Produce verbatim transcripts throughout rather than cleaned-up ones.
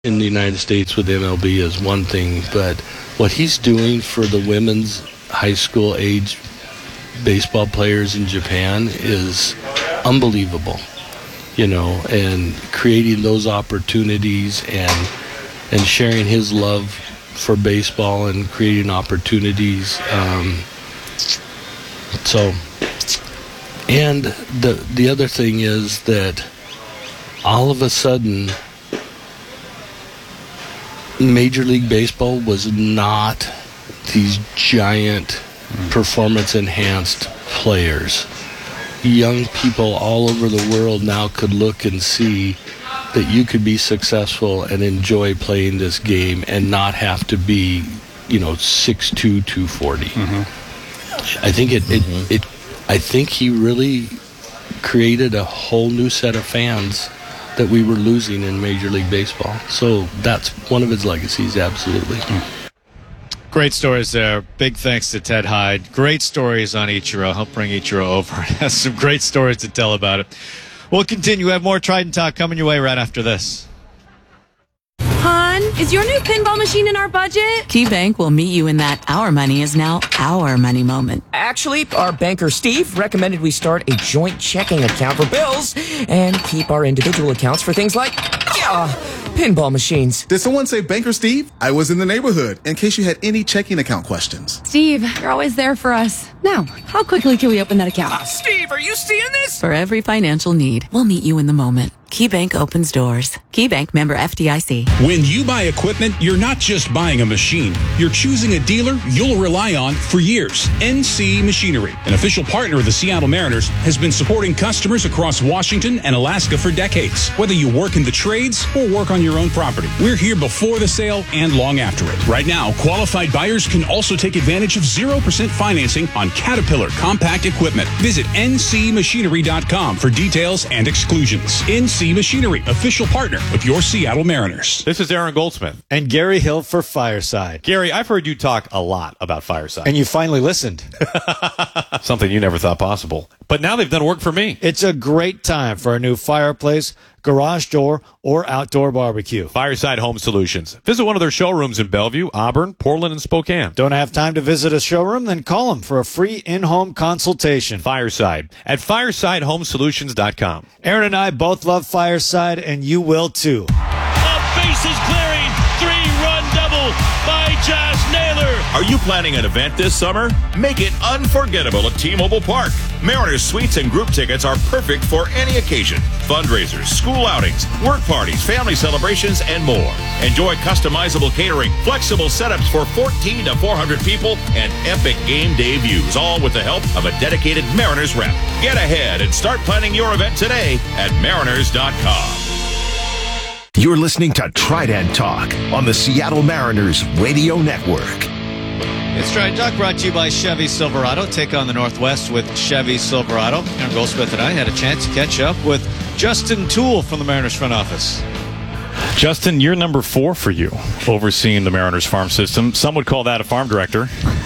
in the United States with M L B is one thing, but what he's doing for the women's high school age baseball players in Japan is unbelievable, you know, and creating those opportunities and and sharing his love for baseball and creating opportunities. Um, so, and the the other thing is that all of a sudden, Major League Baseball was not these giant performance-enhanced players. Young people all over the world now could look and see that you could be successful and enjoy playing this game and not have to be, you know, six two, two forty. Mm-hmm. I think it, mm-hmm. it, it, I think he really created a whole new set of fans that we were losing in Major League Baseball. So that's one of his legacies, absolutely. Great stories there. Big thanks to Ted Hyde. Great stories on Ichiro. Help bring Ichiro over. Has some great stories to tell about it. We'll continue. We have more Trident Talk coming your way right after this. Hon, is your new pinball machine in our budget? KeyBank will meet you in that our money is now our money moment. Actually, our banker Steve recommended we start a joint checking account for bills and keep our individual accounts for things like uh, pinball machines. Did someone say Banker Steve? I was in the neighborhood in case you had any checking account questions. Steve, you're always there for us. Now, how quickly can we open that account? Uh, Steve, are you seeing this? For every financial need, we'll meet you in the moment. KeyBank opens doors. KeyBank, member F D I C. When you buy equipment, you're not just buying a machine. You're choosing a dealer you'll rely on for years. N C Machinery, an official partner of the Seattle Mariners, has been supporting customers across Washington and Alaska for decades. Whether you work in the trades or work on your own property, we're here before the sale and long after it. Right now, qualified buyers can also take advantage of zero percent financing on Caterpillar compact equipment. Visit N C machinery dot com for details and exclusions. N C Machinery, official partner of your Seattle Mariners. This is Aaron Goldsmith. And Gary Hill for Fireside. Gary, I've heard you talk a lot about Fireside. And you finally listened. Something you never thought possible. But now they've done work for me. It's a great time for a new fireplace, garage door, or outdoor barbecue. Fireside Home Solutions. Visit one of their showrooms in Bellevue, Auburn, Portland, and Spokane. Don't have time to visit a showroom? Then call them for a free in-home consultation. Fireside at fireside home solutions dot com. Aaron and I both love Fireside, and you will too. A bases clearing, three-run double by Josh Naylor. Are you planning an event this summer? Make it unforgettable at T-Mobile Park. Mariners suites and group tickets are perfect for any occasion. Fundraisers, school outings, work parties, family celebrations, and more. Enjoy customizable catering, flexible setups for fourteen to four hundred people, and epic game day views, all with the help of a dedicated Mariners rep. Get ahead and start planning your event today at mariners dot com. You're listening to Trident Talk on the Seattle Mariners Radio Network. It's Trident Talk brought to you by Chevy Silverado. Take on the Northwest with Chevy Silverado. Aaron Goldsmith and I had a chance to catch up with Justin Toole from the Mariners front office. Justin, you're number four for you, overseeing the Mariners farm system. Some would call that a farm director.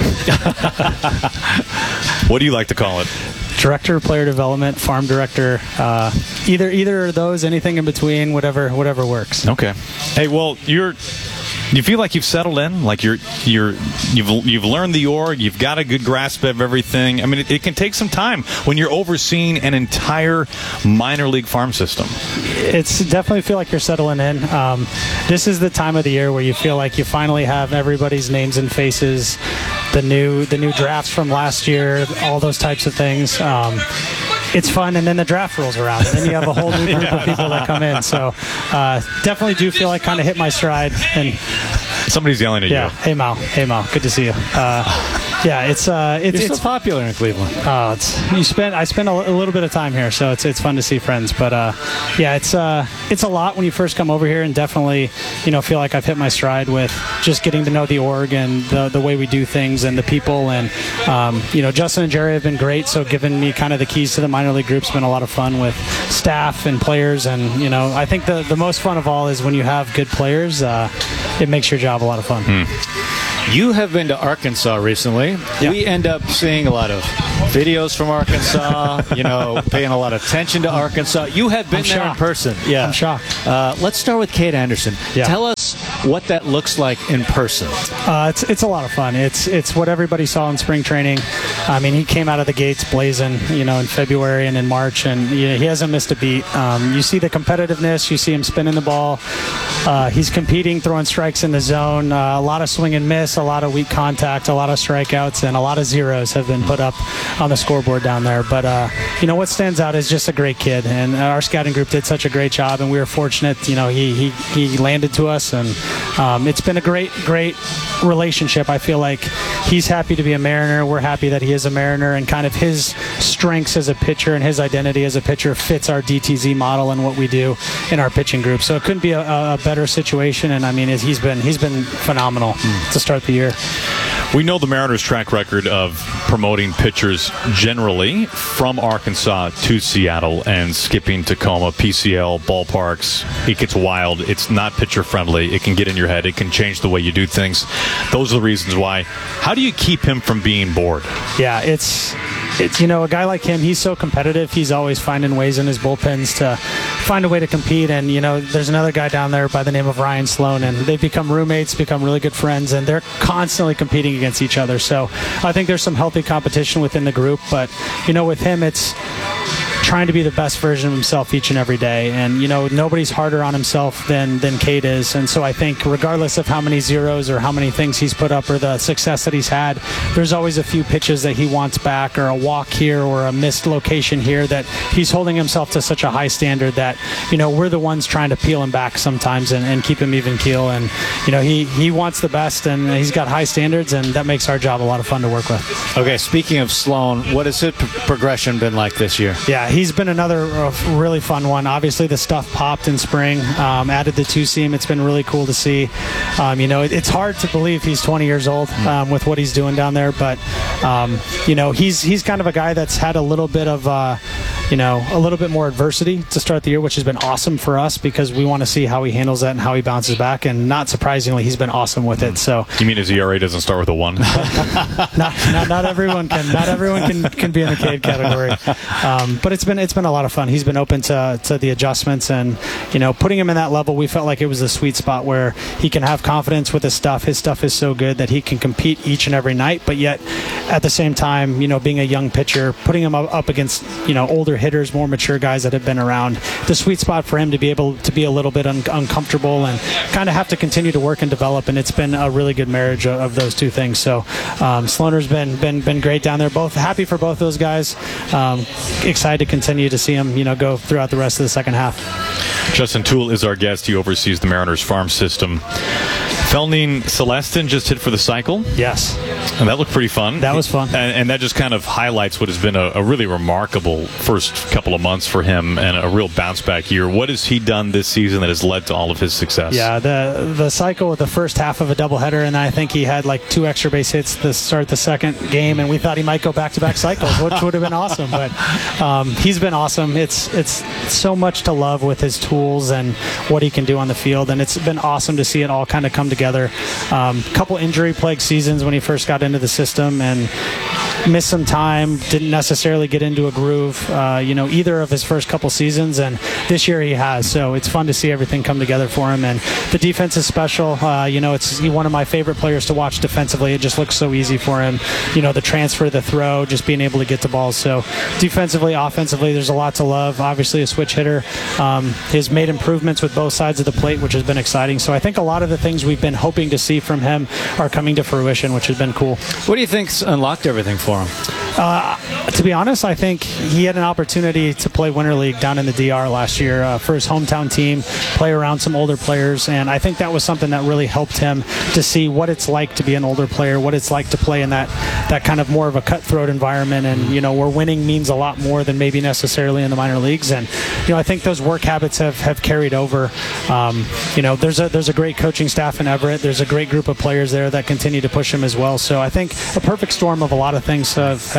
What do you like to call it? Director of player development, farm director, uh, either either of those, anything in between, whatever whatever works. Okay. Hey, well, you're. You feel like you've settled in, like you're you're you've you've learned the org, you've got a good grasp of everything. I mean, it, it can take some time when you're overseeing an entire minor league farm system. It's definitely feel like you're settling in. Um, this is the time of the year where you feel like you finally have everybody's names and faces, the new the new drafts from last year, all those types of things. Um, It's fun, and then the draft rolls around, and then you have a whole new group yeah. of people that come in. So uh, definitely do feel like kind of hit my stride. And somebody's yelling at yeah, you. Hey, Mal. Hey, Mal. Good to see you. Uh, yeah, it's uh, it's, You're it's so popular in Cleveland. Oh, it's you spend I spend a, a little bit of time here, so it's it's fun to see friends. But uh, yeah, it's uh, it's a lot when you first come over here, and definitely you know feel like I've hit my stride with just getting to know the org and the the way we do things and the people. And um, you know, Justin and Jerry have been great, so giving me kind of the keys to the minor league group's been a lot of fun with staff and players. And you know, I think the the most fun of all is when you have good players. Uh, it makes your job a lot of fun. Hmm. You have been to Arkansas recently. Yeah. We end up seeing a lot of videos from Arkansas, you know, paying a lot of attention to Arkansas. You have been I'm there shocked. in person. Yeah. I'm shocked. Uh, let's start with Cade Anderson. Yeah. Tell us what that looks like in person. Uh, it's it's a lot of fun. It's it's what everybody saw in spring training. I mean, he came out of the gates blazing, you know, in February and in March, and you know, he hasn't missed a beat. Um, you see the competitiveness. You see him spinning the ball. Uh, he's competing, throwing strikes in the zone. Uh, a lot of swing and miss, a lot of weak contact, a lot of strikeouts, and a lot of zeros have been put up on the scoreboard down there. But uh, you know what stands out is just a great kid, and our scouting group did such a great job, and we were fortunate. You know, he he he landed to us, and um, it's been a great great relationship. I feel like he's happy to be a Mariner. We're happy that he is a Mariner, and kind of his strengths as a pitcher and his identity as a pitcher fits our D T Z model and what we do in our pitching group. So it couldn't be a, a better situation. And I mean, he's been he's been phenomenal mm. to start the year. We know the Mariners' track record of promoting pitchers generally from Arkansas to Seattle and skipping Tacoma, P C L, ballparks. It gets wild. It's not pitcher-friendly. It can get in your head. It can change the way you do things. Those are the reasons why. How do you keep him from being bored? Yeah, it's... It's, you know, a guy like him, he's so competitive. He's always finding ways in his bullpens to find a way to compete. And, you know, there's another guy down there by the name of Ryan Sloan, and they've become roommates, become really good friends, and they're constantly competing against each other. So I think there's some healthy competition within the group. But, you know, with him, it's trying to be the best version of himself each and every day. And, you know, nobody's harder on himself than, than Cade is. And so I think regardless of how many zeros or how many things he's put up or the success that he's had, there's always a few pitches that he wants back, or a walk here or a missed location here, that he's holding himself to such a high standard that, you know, we're the ones trying to peel him back sometimes and, and keep him even keel. And, you know, he, he wants the best, and he's got high standards, and that makes our job a lot of fun to work with. Okay, speaking of Sloan, what has his p- progression been like this year? Yeah, he's been another uh, really fun one. Obviously, the stuff popped in spring, um, added the two-seam. It's been really cool to see. Um, you know, it, it's hard to believe he's twenty years old um, with what he's doing down there, but, um, you know, he's he's kind of a guy that's had a little bit of, uh, you know, a little bit more adversity to start the year, which has been awesome for us because we want to see how he handles that and how he bounces back, and not surprisingly, he's been awesome with it. So, you mean his E R A doesn't start with a one? not, not not everyone can not everyone can, can be in the Cade category, um, but it's been it's been a lot of fun. He's been open to to the adjustments, and you know, putting him in that level, we felt like it was a sweet spot where he can have confidence with his stuff. His stuff is so good that he can compete each and every night, but yet at the same time, you know, being a young pitcher, putting him up, up against, you know, older hitters, more mature guys that have been around, the sweet spot for him to be able to be a little bit un- uncomfortable and kind of have to continue to work and develop. And it's been a really good marriage of, of those two things. So um, Sloaner's been been been great down there. Both happy for both those guys. Um, excited to continue to see him, you know, go throughout the rest of the second half. Justin Toole is our guest. He oversees the Mariners farm system. Felnine Celestin just hit for the cycle. Yes. And that looked pretty fun. That was fun. And, and that just kind of highlights what has been a, a really remarkable first couple of months for him and a real bounce back year. What has he done this season that has led to all of his success? Yeah, the the cycle with the first half of a doubleheader, and I think he had like two extra base hits to start the second game, and we thought he might go back-to-back cycles, which would have been awesome. But um, he's been awesome. It's it's so much to love with his tools and what he can do on the field, and it's been awesome to see it all kind of come together. Um, couple injury-plagued seasons when he first got into the system, and missed some time, didn't necessarily get into a groove, uh, you know, either of his first couple seasons, and this year he has. So it's fun to see everything come together for him, and the defense is special. Uh, you know, it's one of my favorite players to watch defensively. It just looks so easy for him. You know, the transfer, the throw, just being able to get to balls. So defensively, offensively, there's a lot to love. Obviously a switch hitter. Um, he's made improvements with both sides of the plate, which has been exciting. So I think a lot of the things we've been hoping to see from him are coming to fruition, which has been cool. What do you think's unlocked everything for him? Uh, to be honest, I think he had an opportunity to play Winter League down in the D R last year uh, for his hometown team, play around some older players, and I think that was something that really helped him to see what it's like to be an older player, what it's like to play in that, that kind of more of a cutthroat environment, and, you know, where winning means a lot more than maybe necessarily in the minor leagues. And, you know, I think those work habits have, have carried over. Um, you know, there's a, there's a great coaching staff in Everett. There's a great group of players there that continue to push him as well. So I think a perfect storm of a lot of things have, have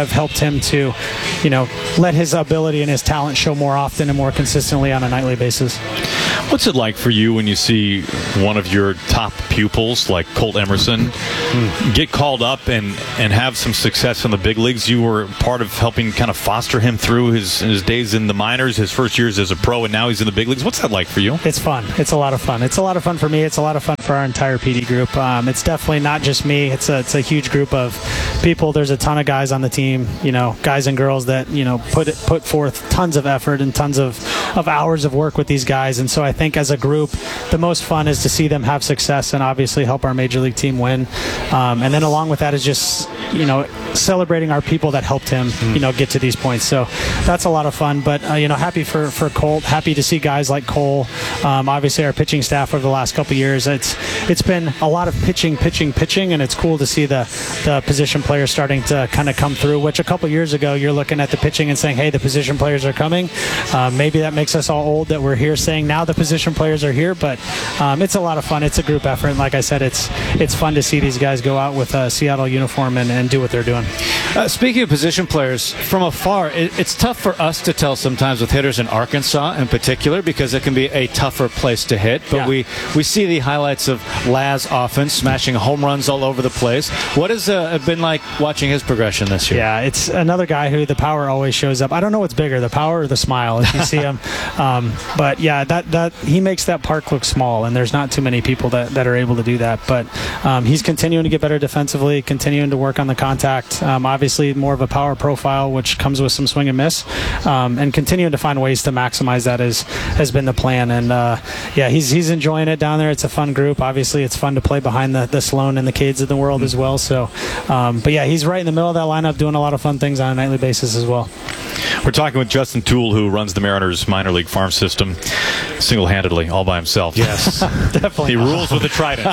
have helped him to, you know, let his ability and his talent show more often and more consistently on a nightly basis. What's it like for you when you see one of your top pupils, like Colt Emerson, mm. get called up and, and have some success in the big leagues? You were part of helping kind of foster him through his, his days in the minors, his first years as a pro, and now he's in the big leagues. What's that like for you? It's fun. It's a lot of fun. It's a lot of fun for me. It's a lot of fun for our entire P D group. Um, it's definitely not just me. It's a, it's a huge group of people. There's a ton of guys on the team, you know, guys and girls that, you know, put it, put forth tons of effort and tons of, of hours of work with these guys. And so I think as a group, the most fun is to see them have success and obviously help our major league team win. Um, and then along with that is just, you know, celebrating our people that helped him, you know, get to these points. So that's a lot of fun. But, uh, you know, happy for, for Colt, happy to see guys like Cole. Um, obviously our pitching staff over the last couple of years, it's it's been a lot of pitching, pitching, pitching, and it's cool to see the, the position players starting to kind of come through, which a couple of years ago you're looking at the pitching and saying, hey, the position players are coming. Uh, maybe that makes us all old that we're here saying now the position players are here, but um, it's a lot of fun. It's a group effort. And like I said, it's it's fun to see these guys go out with a Seattle uniform and, and do what they're doing. Uh, speaking of position players, from afar, it, it's tough for us to tell sometimes with hitters in Arkansas in particular because it can be a tougher place to hit. But yeah. we, we see the highlights of Laz often smashing home runs all over the place. What has uh, it been like watching his progression this year? Yeah, it's another guy who the power always shows up. I don't know what's bigger, the power or the smile, if you see him. Um, but yeah, that, that he makes that park look small, and there's not too many people that, that are able to do that. But um, he's continuing to get better defensively, continuing to work on the contact. Um, obviously, more of a power profile, which comes with some swing and miss, um, and continuing to find ways to maximize that is, has been the plan. And uh, yeah, he's he's enjoying it down there. It's a fun group. Obviously, it's fun to play behind the, the Sloan and the Cades of the world as well. So, um, but yeah, he's right in the middle of that lineup, doing a lot of fun things on a nightly basis as well. We're talking with Justin Toole, who runs the Mariners minor league farm system single-handedly, all by himself. Yes, definitely. He rules with the trident.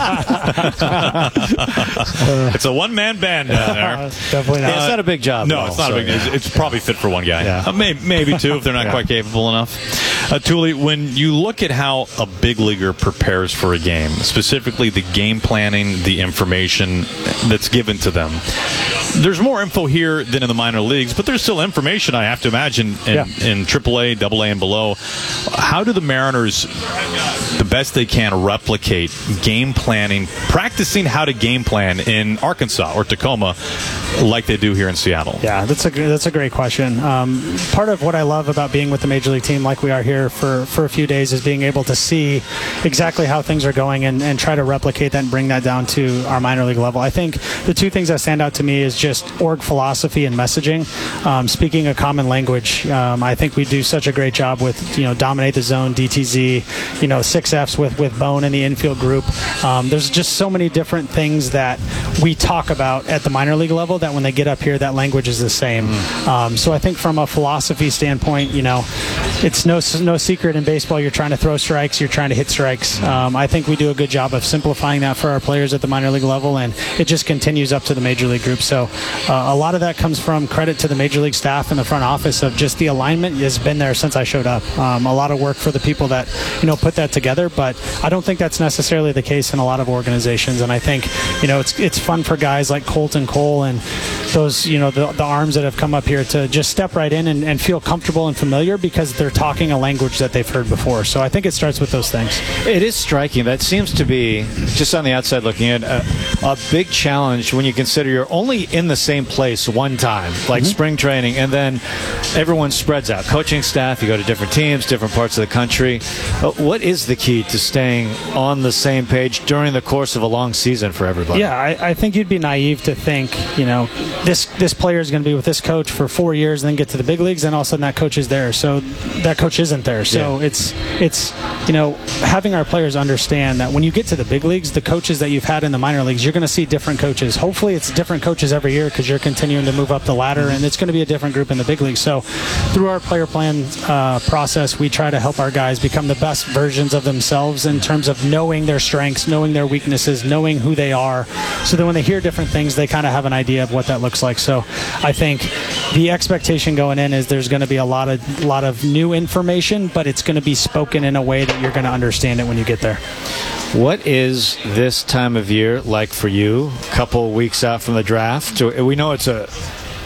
It's a one-man band down there. Uh, definitely not. Uh, it's not a big job. No, it's not so, a big. yeah. It's, it's probably fit for one guy. Yeah. Uh, maybe, maybe two if they're not yeah. quite capable enough. Uh, Toole, when you look at how a big leaguer prepares for a game, specifically the game planning, the information that's given to them, there's more info here than in the minor leagues, but there's still information, I have to imagine, in, yeah. in triple A, double A, and below. How do the Mariners, the best they can, replicate game planning, practicing how to game plan in Arkansas or Tacoma like they do here in Seattle? Yeah, that's a that's a great question. Um, part of what I love about being with the Major League team like we are here for, for a few days is being able to see exactly how things are going and, and try to replicate that and bring that down to our minor league level. I think the two things that stand out to me is just org philosophy and messaging. Um, speaking a common language, um, I think we do such a great job with, you know, dominate the zone, D T Z, you know, six Fs with, with Bone and the infield group. Um, there's just so many different things that we talk about at the minor league level that when they get up here, that language is the same. Mm. Um, so I think from a philosophy standpoint, you know, it's no no secret in baseball you're trying to throw strikes, you're trying to hit strikes. Um, I think we do a good job of simplifying that for our players at the minor league level, and it just continues up to the major league group. So uh, a lot of that comes from credit to the major league staff and the front office of just the alignment has been there since I showed up. Um, a lot of work for the people that, you know, put that together, but I don't think that's necessarily the case in a lot of organizations. And I think, you know, it's it's fun for guys like Colt and Cole and those, you know, the, the arms that have come up here to just step right in and, and feel comfortable and familiar because they're talking a language that they've heard before. So I think it starts with those things. It is striking. That seems to be, just on the outside looking in, a, a big challenge when you consider you're only in the same place one time, like mm-hmm. spring training, and then everyone spreads out. Coaching staff, you go to different teams, different parts of the country. Uh, what is the key to staying on the same page during the course of a long season for everybody? Yeah, I, I think you'd be naive to think, you know, this this player is going to be with this coach for four years and then get to the big leagues, and all of a sudden that coach is there. So that coach isn't there. So yeah. it's, it's you know, having our players understand that when you get to the big leagues, the coaches that you've had in the minor leagues, you're going to see different coaches. Hopefully it's different coaches every year because you're continuing to move up the ladder, and it's going to be a different group in the big leagues. So through our player plan uh, process, we try to help our guys become the best versions of themselves in terms of knowing their strengths, knowing their weaknesses, knowing who they are, so that when they hear different things, they kind of have an idea of what that looks like. So I think the expectation going in is there's going to be a lot of lot of new information, but it's going to be spoken in a way that you're going to understand it when you get there. What is this time of year like for you? A couple weeks out from the draft. We know it's a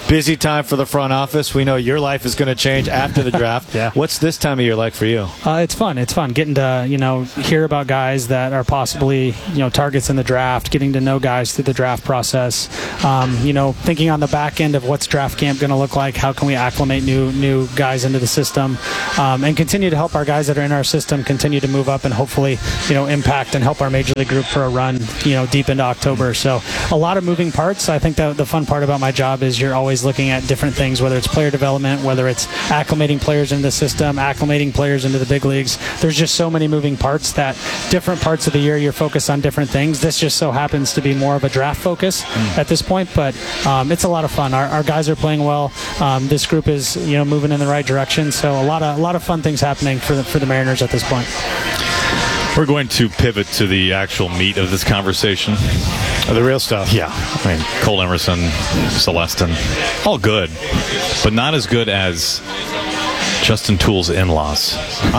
busy time for the front office. We know your life is going to change after the draft. Yeah. What's this time of year like for you? Uh, it's fun. It's fun getting to, you know, hear about guys that are possibly, you know, targets in the draft, getting to know guys through the draft process. Um, you know, thinking on the back end of what's draft camp going to look like, how can we acclimate new new guys into the system, um, and continue to help our guys that are in our system continue to move up and hopefully, you know, impact and help our major league group for a run, you know, deep into October. So a lot of moving parts. I think that the fun part about my job is you're always looking at different things, whether it's player development, whether it's acclimating players into the system, acclimating players into the big leagues. There's just so many moving parts that different parts of the year you're focused on different things. This just so happens to be more of a draft focus mm. at this point, but um, it's a lot of fun. Our, our guys are playing well. Um, this group is, you know, moving in the right direction. So a lot of a lot of fun things happening for the, for the Mariners at this point. We're going to pivot to the actual meat of this conversation. Oh, the real stuff. Yeah. I mean, Cole Emerson, Celestin, all good, but not as good as Justin Toole's in-laws.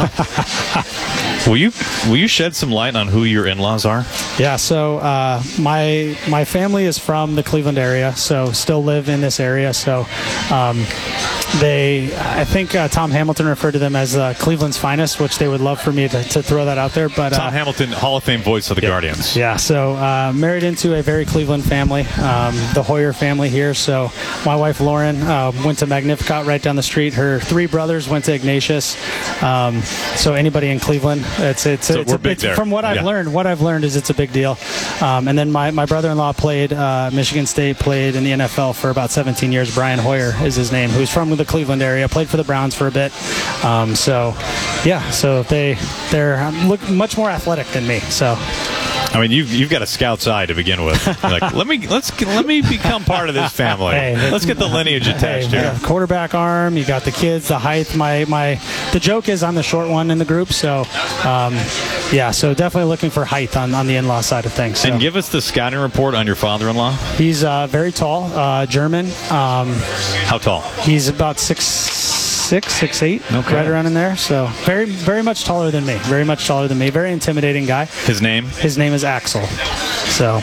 Huh? will you will you shed some light on who your in-laws are? Yeah, so uh, my my family is from the Cleveland area, so still live in this area. So um, they, I think uh, Tom Hamilton referred to them as uh, Cleveland's finest, which they would love for me to, to throw that out there. But Tom uh, Hamilton, Hall of Fame voice of the yeah, Guardians. Yeah, so uh, married into a very Cleveland family, um, the Hoyer family here. So my wife Lauren uh, went to Magnificat right down the street. Her three brothers went to Ignatius. Um, so anybody in Cleveland, it's it's, so it's, we're a, big it's there. From what I've yeah. learned, what I've learned is it's a big deal. Um, and then my, my brother-in-law played uh, Michigan State, played in the N F L for about seventeen years. Brian Hoyer is his name, who's from the Cleveland area, played for the Browns for a bit. Um, so, yeah, so they they're um, look much more athletic than me. So. I mean, you've you've got a scout's eye to begin with. Like, let me let's let me become part of this family. Hey, let's get the lineage attached hey, here. Yeah, quarterback arm. You got the kids, the height. My my. The joke is I'm the short one in the group, so um, yeah. So definitely looking for height on, on the in-law side of things. So. And give us the scouting report on your father-in-law. He's uh, very tall, uh, German. Um, How tall? He's about six. Six, six, eight, okay. right around in there. So very, very much taller than me. Very much taller than me. Very intimidating guy. His name? His name is Axel. So,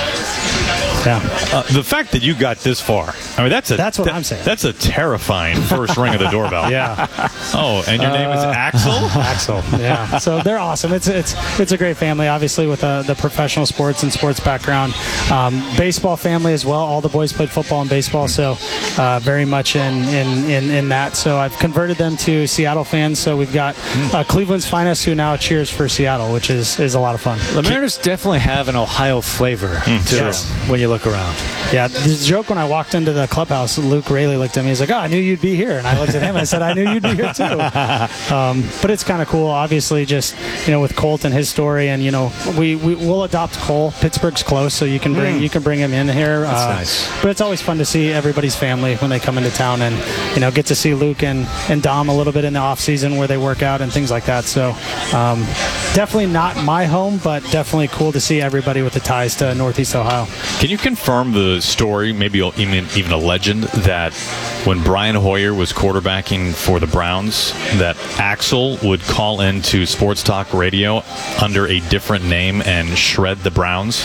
yeah. Uh, the fact that you got this far, I mean, that's a that's what that, I'm saying. That's a terrifying first ring of the doorbell. Yeah. Oh, and your uh, name is Axel? Axel. Yeah. So they're awesome. It's it's it's a great family, obviously, with uh, the professional sports and sports background. Um, baseball family as well. All the boys played football and baseball, so uh, very much in, in, in, in that. So I've converted them to Seattle fans. So we've got uh, Cleveland's finest who now cheers for Seattle, which is, is a lot of fun. The Mariners definitely have an Ohio flavor mm. to yes. them when you look around. Yeah, the joke when I walked into the clubhouse, Luke Raley looked at me. He's like, "Oh, I knew you'd be here," and I looked at him. and I said, "I knew you'd be here too." Um, but it's kind of cool, obviously, just you know, with Colt and his story, and you know, we, we will adopt Cole. Pittsburgh's close, so you can bring mm. you can bring him in here. That's uh, nice. But it's always fun to see everybody's family when they come into town, and you know, get to see Luke and, and Dom a little bit in the off season where they work out and things like that. So um, definitely not my home, but definitely cool to see everybody with the ties to Northeast Ohio. Can you confirm the story, maybe even even a legend, that when Brian Hoyer was quarterbacking for the Browns, that Axel would call into Sports Talk Radio under a different name and shred the Browns?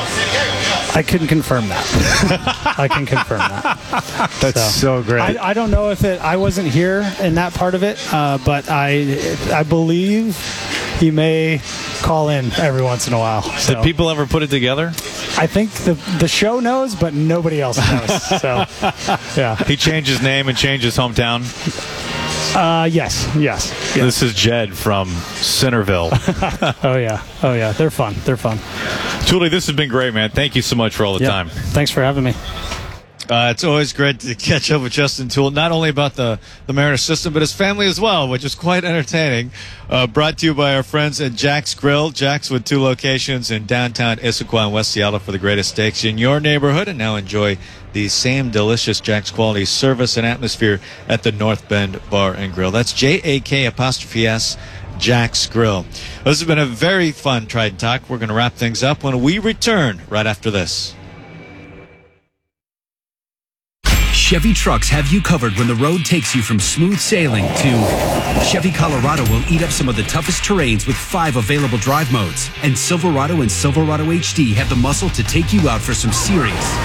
I couldn't confirm that. I can confirm that. That's so, so great. I, I don't know if it. I wasn't here in that part of it, uh, but I I believe he may call in every once in a while. So. Did people ever put it together? I think the the show knows, but nobody else knows. So, yeah. He changed his name and changed his hometown? Uh, yes, yes, yes. This is Jed from Centerville. oh, yeah. Oh, yeah. They're fun. They're fun. Tuli, this has been great, man. Thank you so much for all the yep. time. Thanks for having me. Uh, it's always great to catch up with Justin Toole, not only about the, the Mariners system, but his family as well, which is quite entertaining. Uh, brought to you by our friends at Jack's Grill. Jack's with two locations in downtown Issaquah and West Seattle for the greatest steaks in your neighborhood. And now enjoy the same delicious Jack's quality service and atmosphere at the North Bend Bar and Grill. That's J A K apostrophe S, Jack's Grill. This has been a very fun Trident Talk. We're going to wrap things up when we return right after this. Chevy trucks have you covered when the road takes you from smooth sailing to Chevy Colorado will eat up some of the toughest terrains with five available drive modes. And Silverado and Silverado H D have the muscle to take you out for some serious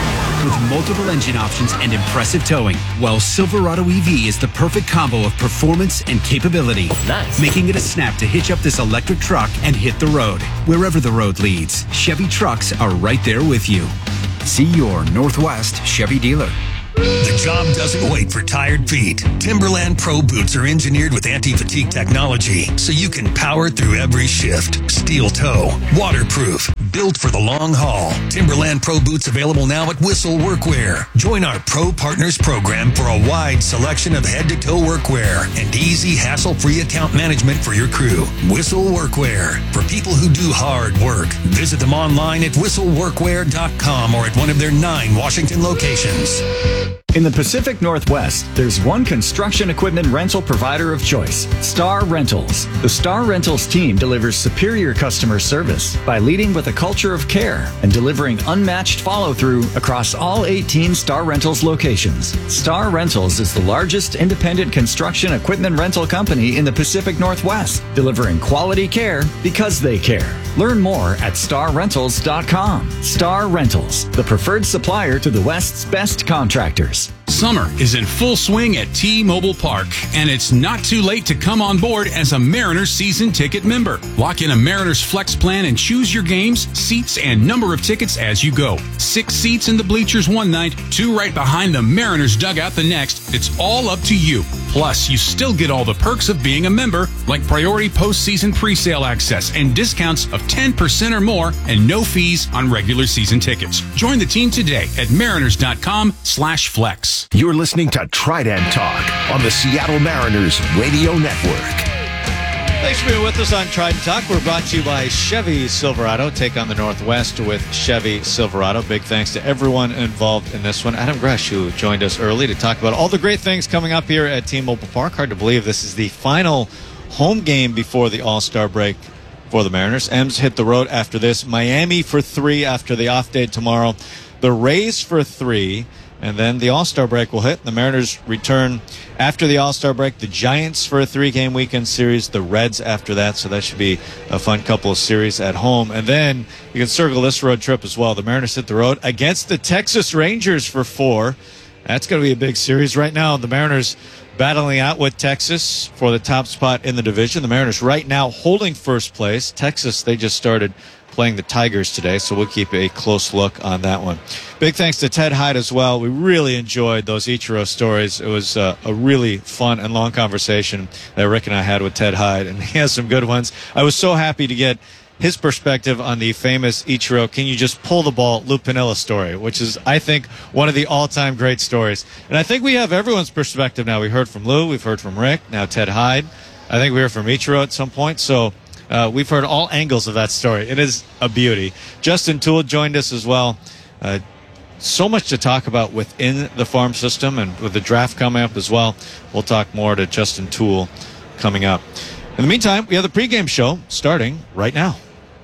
with multiple engine options and impressive towing, while Silverado E V is the perfect combo of performance and capability. Nice. Making it a snap to hitch up this electric truck and hit the road. Wherever the road leads, Chevy trucks are right there with you. See your Northwest Chevy dealer. The job doesn't wait for tired feet. Timberland Pro Boots are engineered with anti-fatigue technology, so you can power through every shift. Steel toe, waterproof, built for the long haul. Timberland Pro Boots available now at Whistle Workwear. Join our Pro Partners program for a wide selection of head-to-toe workwear and easy, hassle-free account management for your crew. Whistle Workwear, for people who do hard work. Visit them online at whistle workwear dot com or at one of their nine Washington locations. In the Pacific Northwest, there's one construction equipment rental provider of choice, Star Rentals. The Star Rentals team delivers superior customer service by leading with a culture of care and delivering unmatched follow-through across all eighteen Star Rentals locations. Star Rentals is the largest independent construction equipment rental company in the Pacific Northwest, delivering quality care because they care. Learn more at star rentals dot com. Star Rentals, the preferred supplier to the West's best contractors. Summer is in full swing at T-Mobile Park, and it's not too late to come on board as a Mariners season ticket member. Lock in a Mariners Flex plan and choose your games, seats, and number of tickets as you go. Six seats in the bleachers one night, two right behind the Mariners dugout the next. It's all up to you. Plus, you still get all the perks of being a member, like priority postseason presale access and discounts of ten percent or more and no fees on regular season tickets. Join the team today at mariners dot com slash flex. You're listening to Trident Talk on the Seattle Mariners Radio Network. Thanks for being with us on Trident Talk. We're brought to you by Chevy Silverado. Take on the Northwest with Chevy Silverado. Big thanks to everyone involved in this one. Adam Gresh, who joined us early to talk about all the great things coming up here at T-Mobile Park. Hard to believe this is the final home game before the All-Star break for the Mariners. M's hit the road after this. Miami for three after the off day tomorrow. The Rays for three. And then the All-Star break will hit. The Mariners return after the All-Star break. The Giants for a three-game weekend series. The Reds after that. So that should be a fun couple of series at home. And then you can circle this road trip as well. The Mariners hit the road against the Texas Rangers for four. That's going to be a big series. Right now, the Mariners battling out with Texas for the top spot in the division. The Mariners right now holding first place. Texas, they just started playing the Tigers today, so we'll keep a close look on that one. Big thanks to Ted Hyde as well. We really enjoyed those Ichiro stories. It was uh, a really fun and long conversation that Rick and I had with Ted Hyde, and he has some good ones. I was so happy to get his perspective on the famous Ichiro, can you just pull the ball, Lou Piniella story, which is, I think, one of the all-time great stories. And I think we have everyone's perspective now. We heard from Lou, we've heard from Rick, now Ted Hyde. I think we heard from Ichiro at some point, so Uh, we've heard all angles of that story. It is a beauty. Justin Toole joined us as well. Uh, so much to talk about within the farm system, and with the draft coming up as well, we'll talk more to Justin Toole coming up. In the meantime, we have the pregame show starting right now.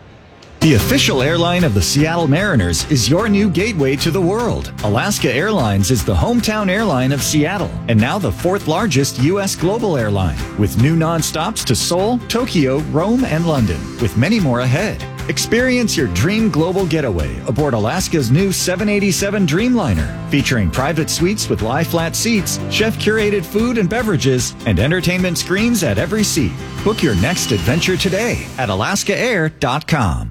The official airline of the Seattle Mariners is your new gateway to the world. Alaska Airlines is the hometown airline of Seattle, and now the fourth largest U S global airline, with new nonstops to Seoul, Tokyo, Rome, and London, with many more ahead. Experience your dream global getaway aboard Alaska's new seven eighty-seven Dreamliner, featuring private suites with lie-flat seats, chef-curated food and beverages, and entertainment screens at every seat. Book your next adventure today at alaska air dot com.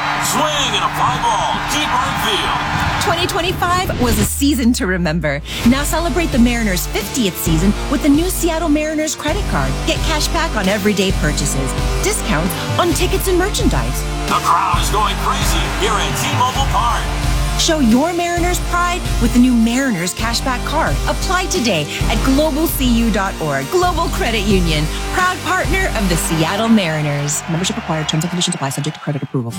Swing and a fly ball, deep right field. twenty twenty-five was a season to remember. Now celebrate the Mariners' fiftieth season with the new Seattle Mariners credit card. Get cash back on everyday purchases, discounts on tickets and merchandise. The crowd is going crazy here at T-Mobile Park. Show your Mariners pride with the new Mariners Cashback Card. Apply today at global c u dot org. Global Credit Union, proud partner of the Seattle Mariners. Membership required. Terms and conditions apply. Subject to credit approval.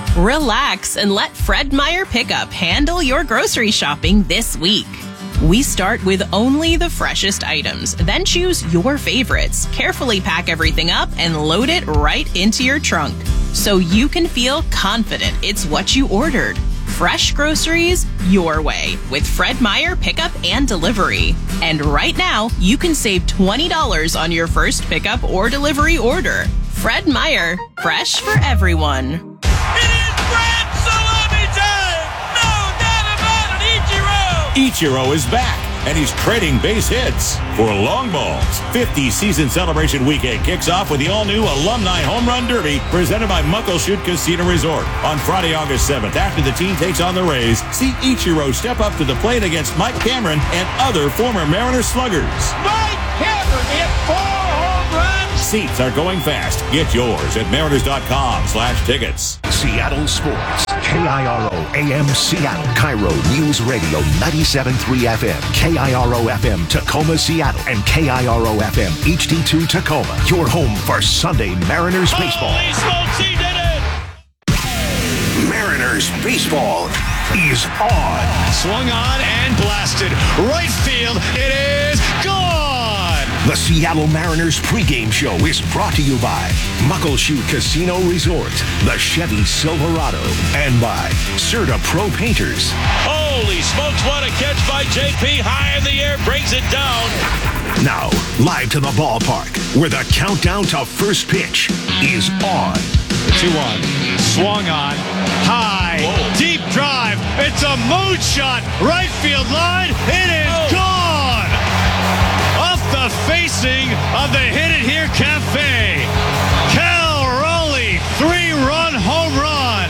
Relax and let Fred Meyer Pickup handle your grocery shopping this week. We start with only the freshest items, then choose your favorites. Carefully pack everything up and load it right into your trunk, so you can feel confident it's what you ordered. Fresh groceries your way with Fred Meyer Pickup and Delivery. And right now, you can save twenty dollars on your first pickup or delivery order. Fred Meyer, fresh for everyone. It is Brad Salami time! No doubt about it, Ichiro! Ichiro is back, and he's trading base hits for long balls. fifty season celebration weekend kicks off with the all-new Alumni Home Run Derby presented by Muckleshoot Casino Resort. On Friday, August seventh, after the team takes on the Rays, see Ichiro step up to the plate against Mike Cameron and other former Mariners sluggers. Mike Cameron hit four home runs. Seats are going fast. Get yours at mariners.com slash tickets. Seattle Sports. K I R O A M Seattle. Cairo News Radio ninety-seven point three F M. K I R O F M Tacoma, Seattle. And K I R O F M H D two Tacoma. Your home for Sunday Mariners baseball. Holy smokes, he did it! Mariners baseball is on. Swung on and blasted. Right field. It is gone. The Seattle Mariners pregame show is brought to you by Muckleshoot Casino Resort, the Chevy Silverado, and by Serta Pro Painters. Holy smokes, what a catch by J P. High in the air, brings it down. Now, live to the ballpark, where the countdown to first pitch is on. two one. Swung on. High. Whoa. Deep drive. It's a moonshot. Right field line. It is oh. gone. Off the facing of the Hit It Here Cafe. Cal Raleigh, three-run home run.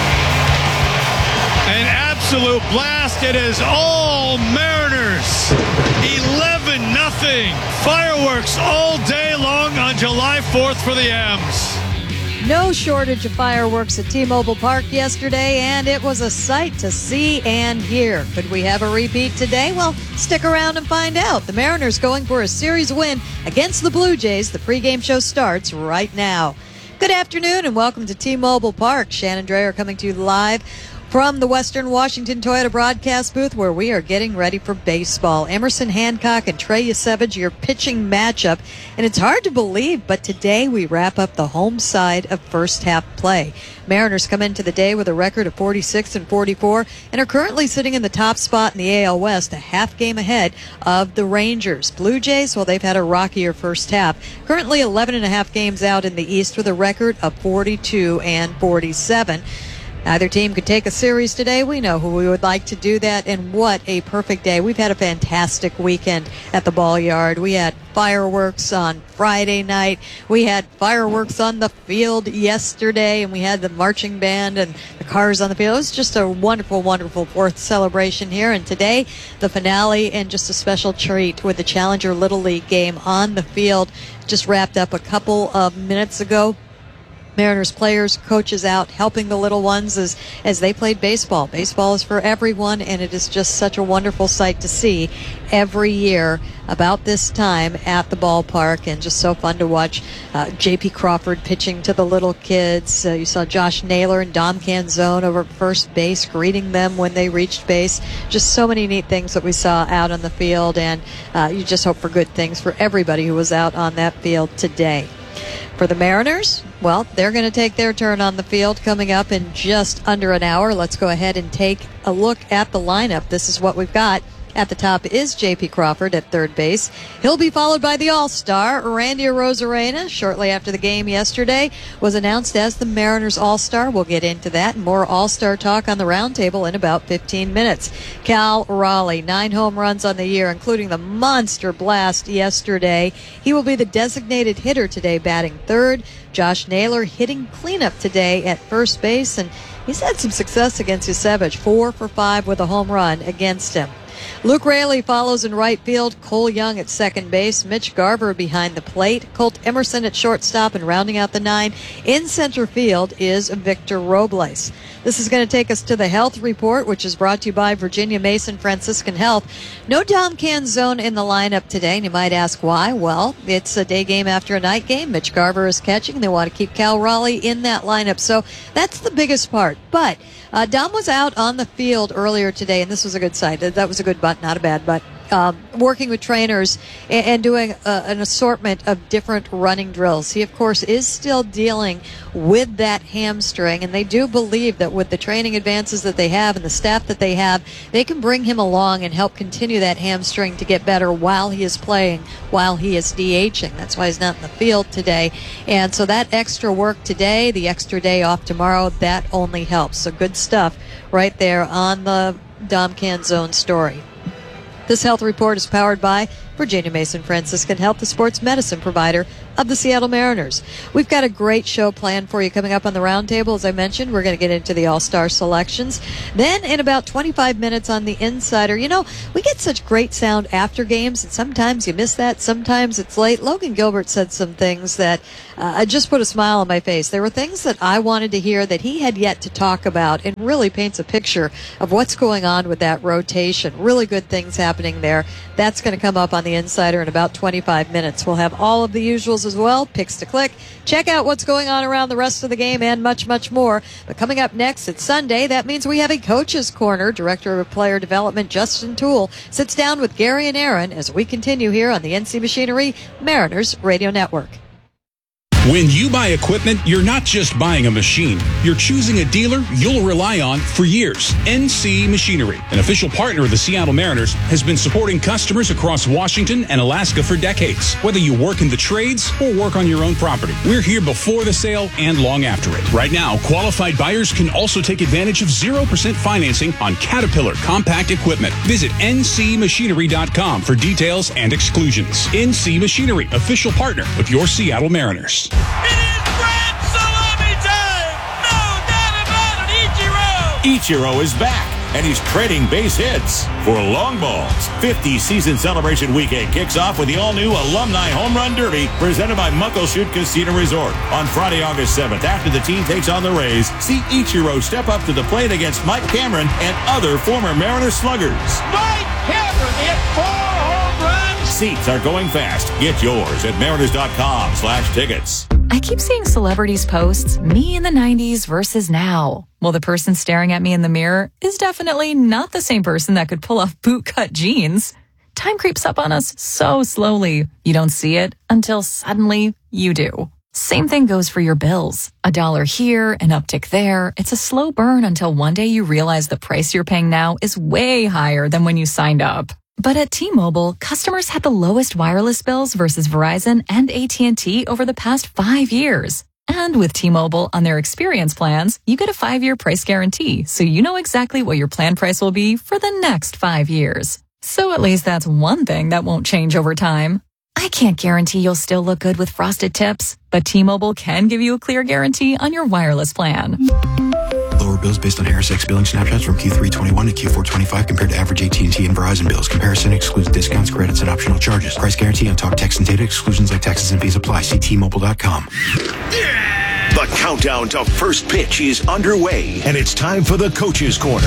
An absolute blast. It is all Mariners. eleven nothing. Fireworks all day long on July fourth for the M's. No shortage of fireworks at T-Mobile Park yesterday, and it was a sight to see and hear. Could we have a repeat today? Well, stick around and find out. The Mariners going for a series win against the Blue Jays. The pregame show starts right now. Good afternoon and welcome to T-Mobile Park. Shannon Drayer coming to you live from the Western Washington Toyota broadcast booth, where we are getting ready for baseball. Emerson Hancock and Trey Yesevich, your pitching matchup. And it's hard to believe, but today we wrap up the home side of first half play. Mariners come into the day with a record of forty-six and forty-four and are currently sitting in the top spot in the A L West, a half game ahead of the Rangers. Blue Jays, well, they've had a rockier first half. Currently eleven and a half games out in the East with a record of forty-two and forty-seven. Either team could take a series today. We know who we would like to do that, and what a perfect day. We've had a fantastic weekend at the Ball Yard. We had fireworks on Friday night. We had fireworks on the field yesterday, and we had the marching band and the cars on the field. It was just a wonderful, wonderful fourth celebration here. And today, the finale and just a special treat with the Challenger Little League game on the field. Just wrapped up a couple of minutes ago. Mariners players, coaches out helping the little ones as, as they played baseball. Baseball is for everyone, and it is just such a wonderful sight to see every year about this time at the ballpark, and just so fun to watch uh, J P. Crawford pitching to the little kids. Uh, you saw Josh Naylor and Dom Canzone over at first base greeting them when they reached base. Just so many neat things that we saw out on the field, and uh, you just hope for good things for everybody who was out on that field today. For the Mariners, well, they're going to take their turn on the field coming up in just under an hour. Let's go ahead and take a look at the lineup. This is what we've got. At the top is J P. Crawford at third base. He'll be followed by the All-Star, Randy Arozarena. Shortly after the game yesterday, was announced as the Mariners All-Star. We'll get into that and more All-Star talk on the roundtable in about fifteen minutes. Cal Raleigh, nine home runs on the year, including the monster blast yesterday. He will be the designated hitter today, batting third. Josh Naylor hitting cleanup today at first base, and he's had some success against Yesevich, four for five with a home run against him. Luke Raley follows in right field. Cole Young at second base. Mitch Garver behind the plate. Colt Emerson at shortstop, and rounding out the nine in center field is Victor Robles. This is going to take us to the health report, which is brought to you by Virginia Mason Franciscan Health. No Dom Canzone in the lineup today, and you might ask why. Well, it's a day game after a night game. Mitch Garver is catching. They want to keep Cal Raleigh in that lineup, so that's the biggest part. But uh, Dom was out on the field earlier today, and this was a good sight. That was a good butt, not a bad butt. Um, working with trainers and, and doing a, an assortment of different running drills. He, of course, is still dealing with that hamstring, and they do believe that with the training advances that they have and the staff that they have, they can bring him along and help continue that hamstring to get better while he is playing, while he is DHing. That's why he's not in the field today. And so that extra work today, the extra day off tomorrow, that only helps. So good stuff right there on the Dom Canzone story. This health report is powered by Virginia Mason Franciscan Health, the sports medicine provider of the Seattle Mariners. We've got a great show planned for you coming up on the roundtable. As I mentioned, we're going to get into the All-Star selections. Then in about twenty-five minutes on the Insider, you know, we get such great sound after games, and sometimes you miss that. Sometimes it's late. Logan Gilbert said some things that uh, just put a smile on my face. There were things that I wanted to hear that he had yet to talk about, and really paints a picture of what's going on with that rotation. Really good things happening there. That's going to come up on the Insider in about twenty-five minutes. We'll have all of the usuals as well, picks to click, check out what's going on around the rest of the game, and much, much more. But coming up next, it's Sunday. That means we have a Coach's Corner. Director of Player Development Justin Toole sits down with Gary and Aaron as we continue here on the N C Machinery Mariners Radio Network. When you buy equipment, you're not just buying a machine. You're choosing a dealer you'll rely on for years. N C Machinery, an official partner of the Seattle Mariners, has been supporting customers across Washington and Alaska for decades. Whether you work in the trades or work on your own property, we're here before the sale and long after it. Right now, qualified buyers can also take advantage of zero percent financing on Caterpillar compact equipment. Visit N C machinery dot com for details and exclusions. N C Machinery, official partner of your Seattle Mariners. Ichiro is back, and he's trading base hits for long balls. fifty season celebration weekend kicks off with the all-new Alumni Home Run Derby presented by Muckleshoot Casino Resort. On Friday, August seventh, after the team takes on the Rays, see Ichiro step up to the plate against Mike Cameron and other former Mariner sluggers. Mike Cameron hit four home runs. Seats are going fast. Get yours at mariners dot com slash tickets. I keep seeing celebrities posts, me in the nineties versus now. Well, the person staring at me in the mirror is definitely not the same person that could pull off bootcut jeans. Time creeps up on us so slowly. You don't see it until suddenly you do. Same thing goes for your bills. A dollar here, an uptick there. It's a slow burn until one day you realize the price you're paying now is way higher than when you signed up. But at T-Mobile, customers had the lowest wireless bills versus Verizon and A T and T over the past five years. And with T-Mobile on their experience plans, you get a five-year price guarantee, so you know exactly what your plan price will be for the next five years. So at least that's one thing that won't change over time. I can't guarantee you'll still look good with frosted tips, but T-Mobile can give you a clear guarantee on your wireless plan. Lower bills based on Harris X billing snapshots from Q three twenty-one to Q four twenty-five compared to average A T and T and Verizon bills. Comparison excludes discounts, credits, and optional charges. Price guarantee on talk, text, and data. Exclusions like taxes and fees apply. See T Mobile dot com. The countdown to first pitch is underway, and it's time for the Coach's Corner.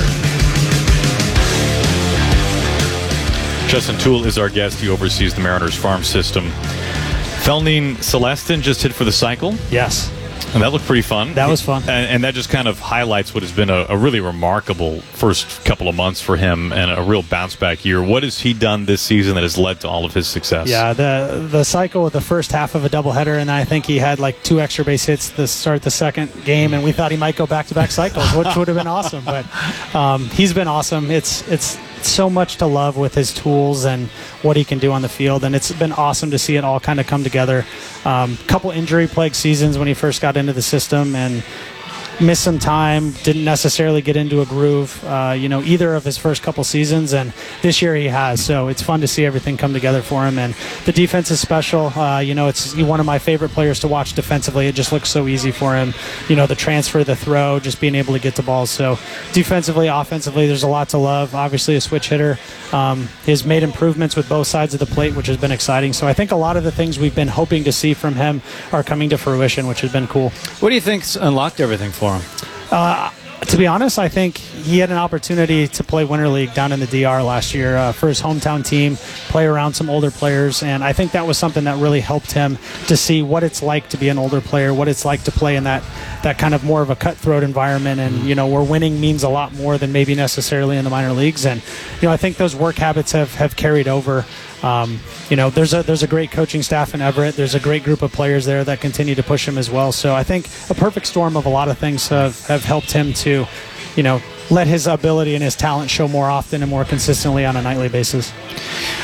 Justin Toole is our guest. He oversees the Mariners farm system. Felnine Celestin just hit for the cycle. Yes. And that looked pretty fun. That was fun. And, and that just kind of highlights what has been a, a really remarkable first couple of months for him and a real bounce-back year. What has he done this season that has led to all of his success? Yeah, the the cycle with the first half of a doubleheader, and I think he had like two extra base hits to start the second game, and we thought he might go back-to-back cycles, which would have been awesome. But um, he's been awesome. It's it's so much to love with his tools and what he can do on the field, and it's been awesome to see it all kind of come together. Um, couple injury-plagued seasons when he first got into the system and missed some time, didn't necessarily get into a groove, uh, you know, either of his first couple seasons, and this year he has. So it's fun to see everything come together for him, and the defense is special. Uh, you know, it's one of my favorite players to watch defensively. It just looks so easy for him. You know, the transfer, the throw, just being able to get to balls. So defensively, offensively, there's a lot to love. Obviously a switch hitter. Um, he's made improvements with both sides of the plate, which has been exciting. So I think a lot of the things we've been hoping to see from him are coming to fruition, which has been cool. What do you think's unlocked everything for him? Uh, to be honest, I think he had an opportunity to play Winter League down in the D R last year uh, for his hometown team, play around some older players, and I think that was something that really helped him to see what it's like to be an older player, what it's like to play in that, that kind of more of a cutthroat environment, and, you know, where winning means a lot more than maybe necessarily in the minor leagues. And, you know, I think those work habits have, have carried over. Um, you know, there's a there's a great coaching staff in Everett. There's a great group of players there that continue to push him as well. So I think a perfect storm of a lot of things have, have helped him to, you know, let his ability and his talent show more often and more consistently on a nightly basis.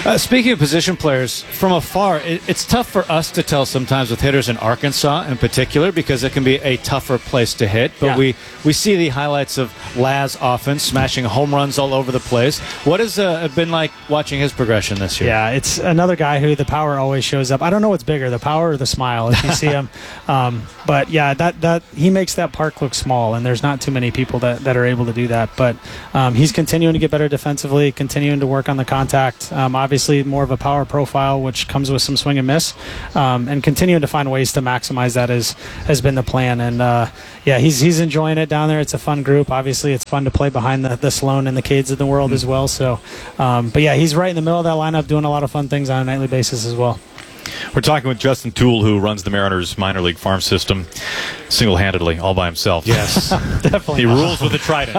Uh, speaking of position players, from afar, it, it's tough for us to tell sometimes with hitters in Arkansas in particular because it can be a tougher place to hit. But Yeah. we, we see the highlights of Laz often smashing home runs all over the place. What has uh, it been like watching his progression this year? Yeah, it's another guy who the power always shows up. I don't know what's bigger, the power or the smile, if you see him. Um, but yeah, that, that he makes that park look small, and there's not too many people that, that are able to do that. But um, he's continuing to get better defensively, continuing to work on the contact. Um, obviously, more of a power profile, which comes with some swing and miss, um, and continuing to find ways to maximize that is, has been the plan. And uh, yeah, he's he's enjoying it down there. It's a fun group. Obviously, it's fun to play behind the, the Sloan and the Cades of the world mm-hmm. as well. So, um, but yeah, he's right in the middle of that lineup, doing a lot of fun things on a nightly basis as well. We're talking with Justin Toole, who runs the Mariners minor league farm system single-handedly, all by himself. Yes, definitely. He rules with a trident.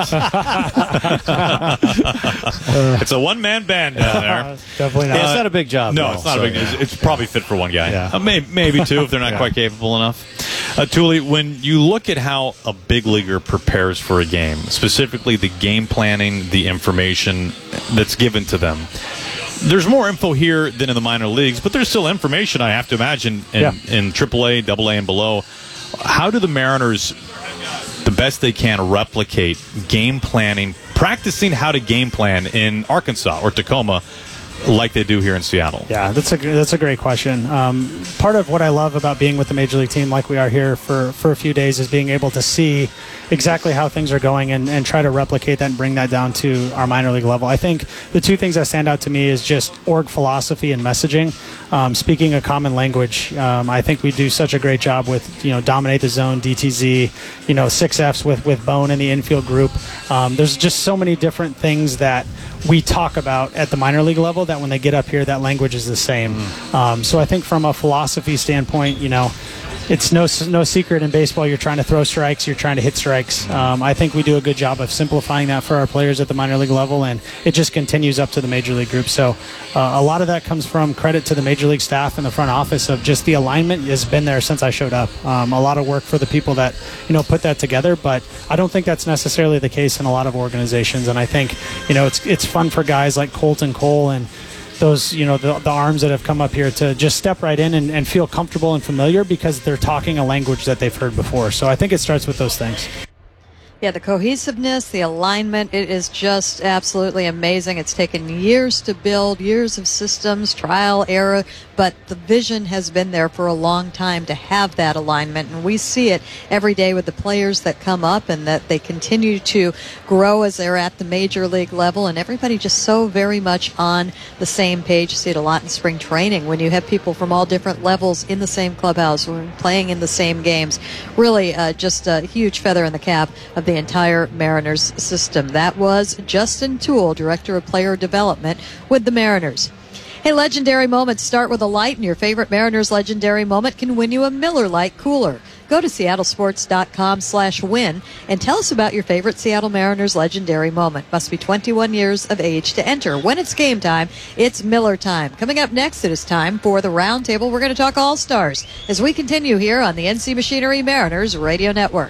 It's a one-man band down there. Definitely not. Yeah, it's not a big job. No, though, it's not so, a big. yeah. It's, it's probably fit for one guy. Yeah. Uh, maybe, maybe two if they're not Yeah. quite capable enough. Uh, Toole, when you look at how a big leaguer prepares for a game, specifically the game planning, the information that's given to them, there's more info here than in the minor leagues, but there's still information, I have to imagine, in, Yeah. in triple A, double A, and below. How do the Mariners, the best they can, replicate game planning, practicing how to game plan in Arkansas or Tacoma like they do here in Seattle? Yeah, that's a that's a great question. Um, part of what I love about being with the Major League team like we are here for, for a few days is being able to see exactly how things are going and, and try to replicate that and bring that down to our minor league level. I think the two things that stand out to me is just org philosophy and messaging. Um, speaking a common language, um, I think we do such a great job with, you know, dominate the zone, D T Z, you know, six Fs with, with Bone in the infield group. Um, there's just so many different things that we talk about at the minor league level that when they get up here, that language is the same. Mm. Um, so I think from a philosophy standpoint, you know, it's no no secret in baseball you're trying to throw strikes, you're trying to hit strikes. Um, I think we do a good job of simplifying that for our players at the minor league level, and it just continues up to the major league group. So uh, a lot of that comes from credit to the major league staff and the front office of just the alignment has been there since I showed up. Um, a lot of work for the people that, you know, put that together, but I don't think that's necessarily the case in a lot of organizations. And I think, you know, it's it's fun for guys like Colton Cole and those, you know, the, the arms that have come up here to just step right in and, and feel comfortable and familiar because they're talking a language that they've heard before. So I think it starts with those things. Yeah, the cohesiveness, the alignment, it is just absolutely amazing. It's taken years to build, years of systems, trial, error, but the vision has been there for a long time to have that alignment, and we see it every day with the players that come up and that they continue to grow as they're at the major league level, and everybody just so very much on the same page. You see it a lot in spring training when you have people from all different levels in the same clubhouse, playing in the same games. Really uh, just a huge feather in the cap of the entire Mariners system. That was Justin Toole, Director of Player Development with the Mariners. Hey, legendary moments start with a light, and your favorite Mariners legendary moment can win you a Miller Lite cooler. Go to seattle sports dot com slash win and tell us about your favorite Seattle Mariners legendary moment. Must be twenty-one years of age to enter. When it's game time, it's Miller time. Coming up next, it is time for the Roundtable. We're going to talk All-Stars as we continue here on the N C Machinery Mariners Radio Network.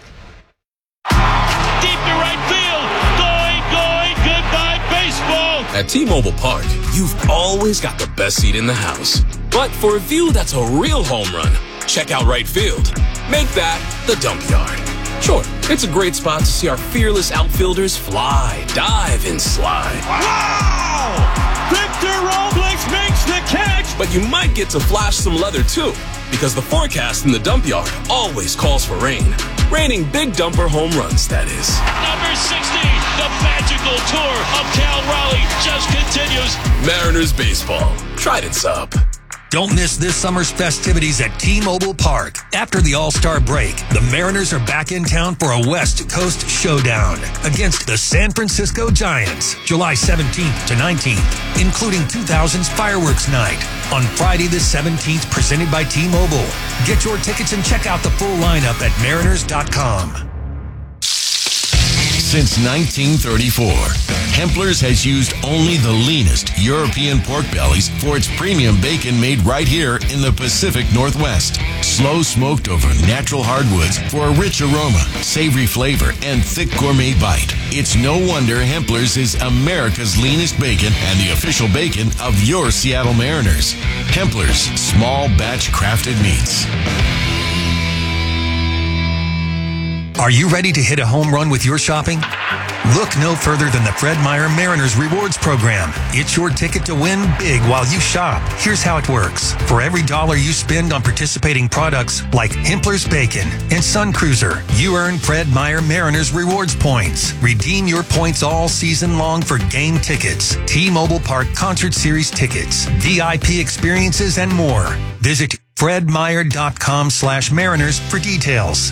Deep to right field. Going, going, goodbye baseball. At T-Mobile Park, you've always got the best seat in the house. But for a view that's a real home run, check out right field. Make that the dump yard. Sure, it's a great spot to see our fearless outfielders fly, dive, and slide. Wow! Victor Robles makes the catch! But you might get to flash some leather too, because the forecast in the dump yard always calls for rain. Raining big dumper home runs, that is. Number sixty, the magical tour of Cal Raleigh just continues. Mariners baseball. Trident's up. Don't miss this summer's festivities at T-Mobile Park. After the All-Star break, the Mariners are back in town for a West Coast showdown against the San Francisco Giants, July seventeenth to nineteenth, including two thousand's Fireworks Night on Friday the seventeenth, presented by T-Mobile. Get your tickets and check out the full lineup at mariners dot com. since nineteen thirty-four. Hempler's has used only the leanest European pork bellies for its premium bacon made right here in the Pacific Northwest. Slow smoked over natural hardwoods for a rich aroma, savory flavor, and thick gourmet bite. It's no wonder Hempler's is America's leanest bacon and the official bacon of your Seattle Mariners. Hempler's, small batch crafted meats. Are you ready to hit a home run with your shopping? Look no further than the Fred Meyer Mariners Rewards Program. It's your ticket to win big while you shop. Here's how it works. For every dollar you spend on participating products like Hempler's Bacon and Sun Cruiser, you earn Fred Meyer Mariners Rewards points. Redeem your points all season long for game tickets, T-Mobile Park Concert Series tickets, V I P experiences, and more. Visit fredmeyer.com slash mariners for details.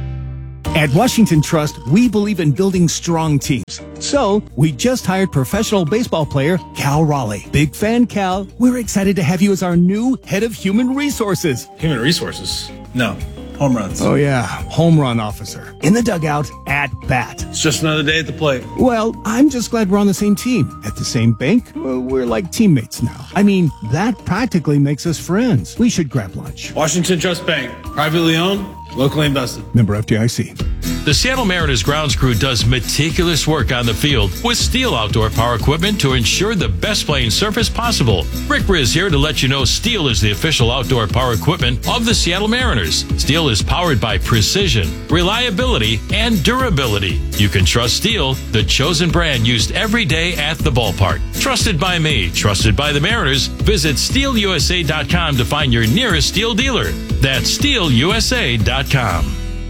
At Washington Trust, we believe in building strong teams. So, we just hired professional baseball player Cal Raleigh. Big fan, Cal. We're excited to have you as our new head of human resources. Human resources? No. Home runs. Oh, yeah. Home run officer. In the dugout, at bat. It's just another day at the plate. Well, I'm just glad we're on the same team. At the same bank, well, we're like teammates now. I mean, that practically makes us friends. We should grab lunch. Washington Trust Bank. Privately owned, locally invested. Member F D I C. The Seattle Mariners grounds crew does meticulous work on the field with Steel outdoor power equipment to ensure the best playing surface possible. Rick Riz here to let you know Steel is the official outdoor power equipment of the Seattle Mariners. Steel is powered by precision, reliability, and durability. You can trust Steel, the chosen brand used every day at the ballpark. Trusted by me, trusted by the Mariners. Visit steel u s a dot com to find your nearest Steel dealer. That's steel u s a dot com.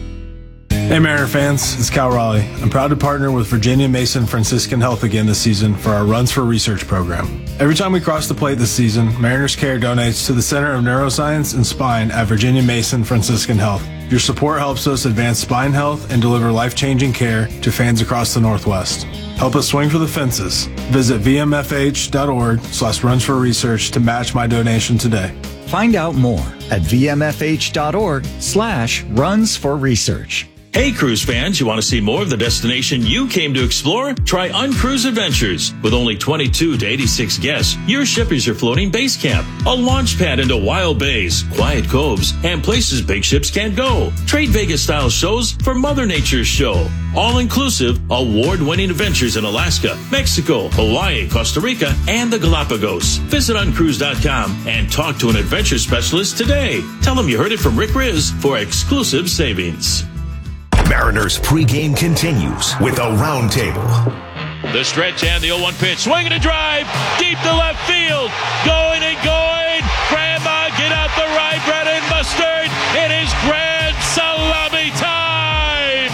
Hey Mariner fans, it's Cal Raleigh. I'm proud to partner with Virginia Mason Franciscan Health again this season for our Runs for Research program. Every time we cross the plate this season, Mariners Care donates to the Center of Neuroscience and Spine at Virginia Mason Franciscan Health. Your support helps us advance spine health and deliver life-changing care to fans across the Northwest. Help us swing for the fences. Visit v m f h dot org slash runs for research to match my donation today. Find out more at v m f h dot org slash runs for research. Hey cruise fans, you want to see more of the destination you came to explore? Try Uncruise Adventures. With only twenty-two to eighty-six guests, your ship is your floating base camp. A launch pad into wild bays, quiet coves, and places big ships can't go. Trade Vegas-style shows for Mother Nature's show. All-inclusive, award-winning adventures in Alaska, Mexico, Hawaii, Costa Rica, and the Galapagos. Visit uncruise dot com and talk to an adventure specialist today. Tell them you heard it from Rick Riz for exclusive savings. Mariners pregame continues with a roundtable. The stretch and the oh one pitch. Swinging a drive deep to left field. Going and going. Grandma, get out the rye bread and mustard. It is grand salami time.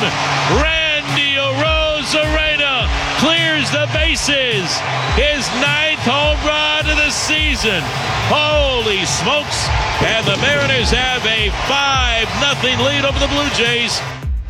Randy Arozarena clears the bases. His ninth home run of the season. Holy smokes. And the Mariners have a five nothing lead over the Blue Jays.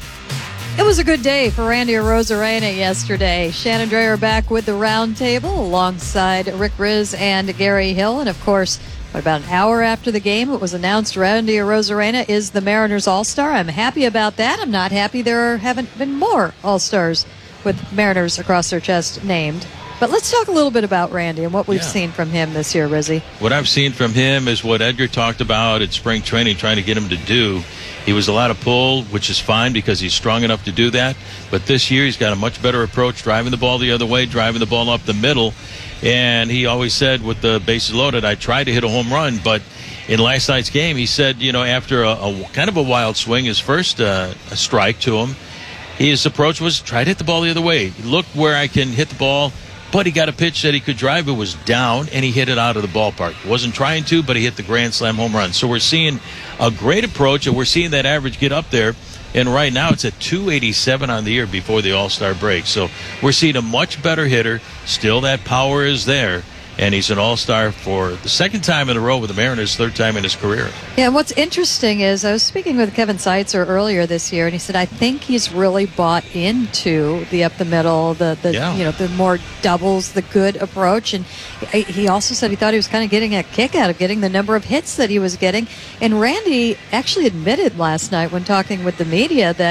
It was a good day for Randy Arozarena yesterday. Shannon Dreyer back with the roundtable alongside Rick Riz and Gary Hill. And, of course, about an hour after the game, it was announced Randy Arozarena is the Mariners All-Star. I'm happy about that. I'm not happy there haven't been more All-Stars with Mariners across their chest named. But let's talk a little bit about Randy and what we've yeah. seen from him this year, Rizzy. What I've seen from him is what Edgar talked about at spring training, trying to get him to do. He was a lot of pull, which is fine because he's strong enough to do that. But this year he's got a much better approach, driving the ball the other way, driving the ball up the middle. And he always said with the bases loaded, I tried to hit a home run. But in last night's game, he said, you know, after a, a kind of a wild swing, his first uh, a strike to him, his approach was try to hit the ball the other way. Look where I can hit the ball. But he got a pitch that he could drive. It was down, and he hit it out of the ballpark. Wasn't trying to, but he hit the grand slam home run. So we're seeing a great approach, and we're seeing that average get up there. And right now it's at two eighty-seven on the year before the All-Star break. So we're seeing a much better hitter. Still that power is there. And he's an all-star for the second time in a row with the Mariners, third time in his career. Yeah, and what's interesting is I was speaking with Kevin Seitzer earlier this year, and he said, I think he's really bought into the up the middle, the, the yeah. you know, the more doubles, the good approach. And he also said he thought he was kind of getting a kick out of getting the number of hits that he was getting. And Randy actually admitted last night when talking with the media that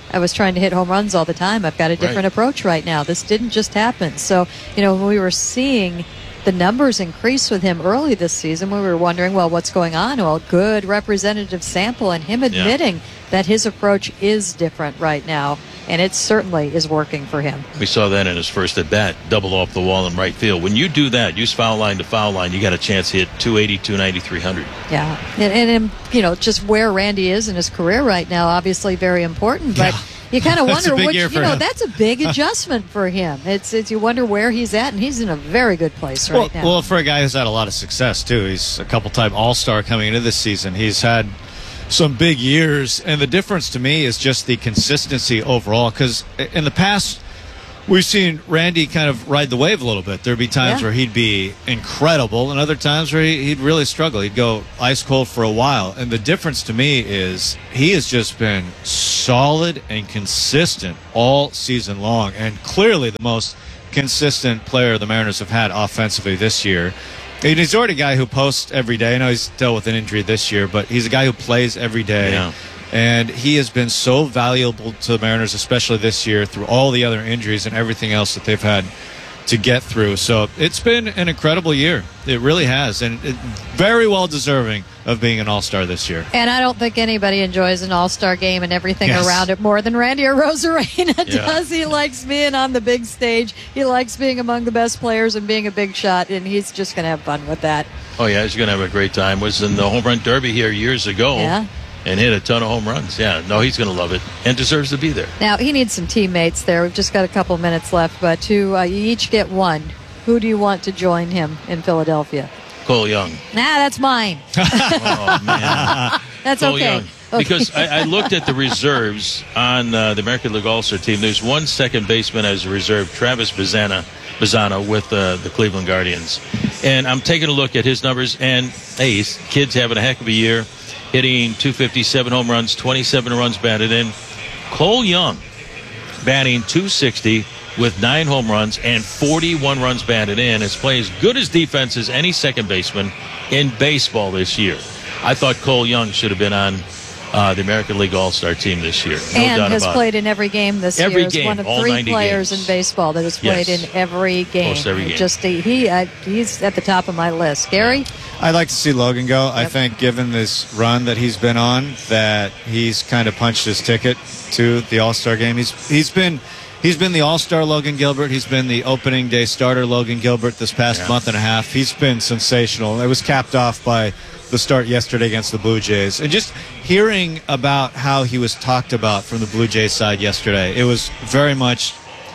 I was trying to hit home runs all the time. I've got a different Right. approach right now. This didn't just happen. So, you know, when we were seeing the numbers increase with him early this season, we were wondering, well, what's going on? Well, good representative sample and him admitting that his approach is different right now, and it certainly is working for him. We saw that in his first at bat, double off the wall in right field. When you do that, use foul line to foul line, you got a chance to hit two eighty, two ninety, three hundred. Yeah, and, and, and you know, just where Randy is in his career right now, obviously very important, but you kind of That's a wonder big which, year you for know, him. that's a big adjustment for him. It's, it's you wonder where he's at, and he's in a very good place right well, now. well, for a guy who's had a lot of success, too, he's a couple-time All-Star coming into this season. He's had some big years, and the difference to me is just the consistency overall, because in the past, we've seen Randy kind of ride the wave a little bit. There'd be times Yeah. where he'd be incredible, and other times where he, he'd really struggle. He'd go ice cold for a while. And the difference to me is he has just been solid and consistent all season long, and clearly the most consistent player the Mariners have had offensively this year. And he's already a guy who posts every day. I know he's dealt with an injury this year, but he's a guy who plays every day. Yeah. And he has been so valuable to the Mariners, especially this year, through all the other injuries and everything else that they've had to get through. So it's been an incredible year. It really has. And it, very well deserving of being an all-star this year. And I don't think anybody enjoys an all-star game and everything Yes. around it more than Randy Arozarena Yeah. does. He likes being on the big stage. He likes being among the best players and being a big shot, and he's just going to have fun with that. Oh, yeah, he's going to have a great time. Was in the home run derby here years ago. Yeah. And hit a ton of home runs. Yeah, no, he's going to love it and deserves to be there. Now, he needs some teammates there. We've just got a couple minutes left, but to uh, you each get one. Who do you want to join him in Philadelphia? Cole Young. Nah, that's mine. Oh, man. That's Cole okay. Young. Okay. Because I, I looked at the reserves on uh, the American League All-Star team. There's one second baseman as a reserve, Travis Bazzana, Bazzana with uh, the Cleveland Guardians. And I'm taking a look at his numbers, and, hey, his kid's having a heck of a year, hitting two fifty-seven home runs, twenty-seven runs batted in. Cole Young batting two sixty with nine home runs and forty-one runs batted in. Is playing as good as defense as any second baseman in baseball this year. I thought Cole Young should have been on uh, the American League All-Star team this year. No and doubt has about played it. in every game this Every year. He's game, one of all three ninety players games. in baseball that has played Yes. in every game. Most every game. Just he, he uh, he's at the top of my list. Gary? I'd like to see Logan go. I think given this run that he's been on, that he's kind of punched his ticket to the All-Star game. He's he's been he's been the All-Star Logan Gilbert. He's been the opening day starter Logan Gilbert this past Yeah. month and a half. He's been sensational. It was capped off by the start yesterday against the Blue Jays. And just hearing about how he was talked about from the Blue Jays side yesterday, it was very much,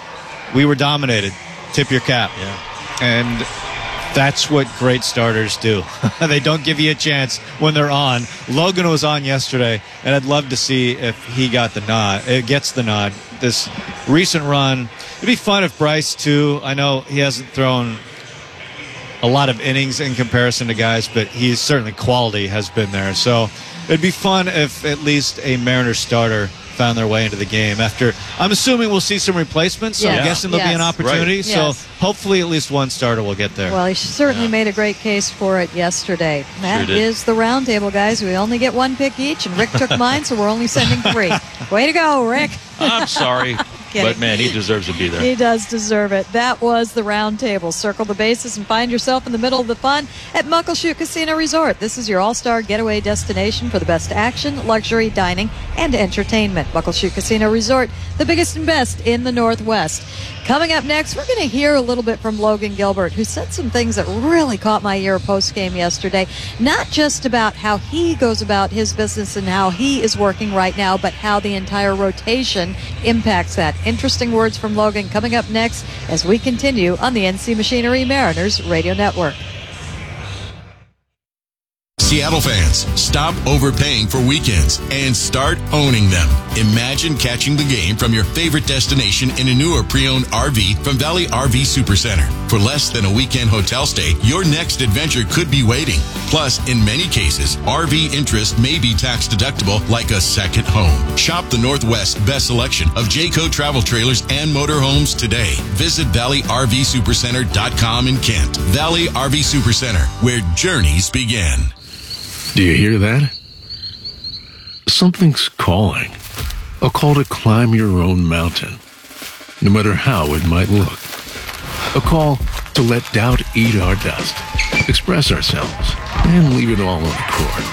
we were dominated. Tip your cap. Yeah. And that's what great starters do. They don't give you a chance when they're on. Logan was on yesterday, and I'd love to see if he got the nod. It gets the nod. This recent run, it'd be fun if Bryce, too. I know he hasn't thrown a lot of innings in comparison to guys, but he's certainly quality has been there. So it'd be fun if at least a Mariners starter found their way into the game. After, I'm assuming we'll see some replacements, so Yes. I'm guessing there'll be an Yes. opportunity. Right. So Yes. hopefully at least one starter will get there. Well, he certainly made a great case for it yesterday. That did. is the roundtable, guys. We only get one pick each, and Rick took mine, so we're only sending three. Way to go, Rick. I'm sorry. Kidding. But, man, he deserves to be there. He does deserve it. That was the roundtable. Circle the bases and find yourself in the middle of the fun at Muckleshoot Casino Resort. This is your all-star getaway destination for the best action, luxury, dining, and entertainment. Muckleshoot Casino Resort, the biggest and best in the Northwest. Coming up next, we're going to hear a little bit from Logan Gilbert, who said some things that really caught my ear post-game yesterday. Not just about how he goes about his business and how he is working right now, but how the entire rotation impacts that. Interesting words from Logan coming up next as we continue on the N C Machinery Mariners Radio Network. Seattle fans, stop overpaying for weekends and start owning them. Imagine catching the game from your favorite destination in a new or pre-owned R V from Valley R V Supercenter. For less than a weekend hotel stay, your next adventure could be waiting. Plus, in many cases, R V interest may be tax deductible like a second home. Shop the Northwest's best selection of Jayco travel trailers and motorhomes today. Visit Valley R V Supercenter dot com in Kent. Valley R V Supercenter, where journeys begin. Do you hear that? Something's calling. A call to climb your own mountain, no matter how it might look. A call to let doubt eat our dust, express ourselves, and leave it all on the court.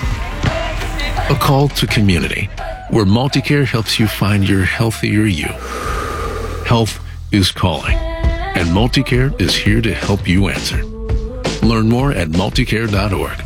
A call to community, where MultiCare helps you find your healthier you. Health is calling, and MultiCare is here to help you answer. Learn more at multicare dot org.